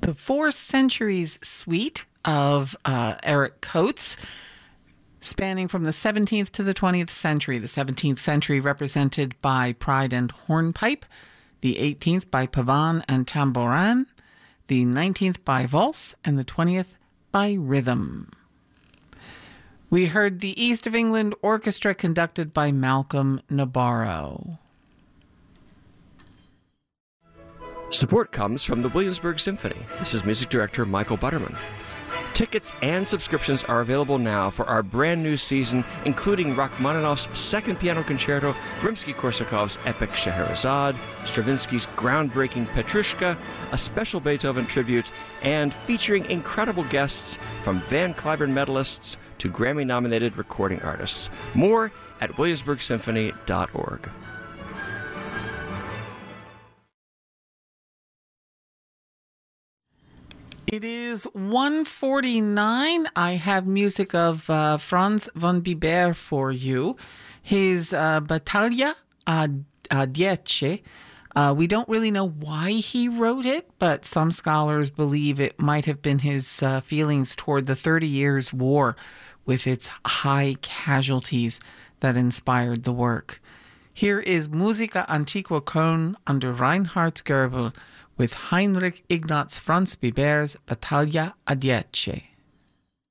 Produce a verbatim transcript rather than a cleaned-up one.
The Four Centuries Suite of uh, Eric Coates, spanning from the seventeenth to the twentieth century. The seventeenth century represented by Pride and Hornpipe, the eighteenth by Pavan and Tambourin, the nineteenth by Valse, and the twentieth by Rhythm. We heard the East of England Orchestra conducted by Malcolm Nabarro. Support comes from the Williamsburg Symphony. This is music director Michael Butterman. Tickets and subscriptions are available now for our brand new season, including Rachmaninoff's Second Piano Concerto, Rimsky-Korsakov's epic Scheherazade, Stravinsky's groundbreaking Petrushka, a special Beethoven tribute, and featuring incredible guests from Van Cliburn medalists to Grammy-nominated recording artists. More at williamsburg symphony dot org. It is one forty-nine. I have music of uh, Franz von Bibert for you. His uh, Battaglia a Dieci. Uh, we don't really know why he wrote it, but some scholars believe it might have been his uh, feelings toward the Thirty Years' War with its high casualties that inspired the work. Here is Musica Antiqua Köln under Reinhard Goebel with Heinrich Ignaz Franz Bibert's Battaglia a Dieci.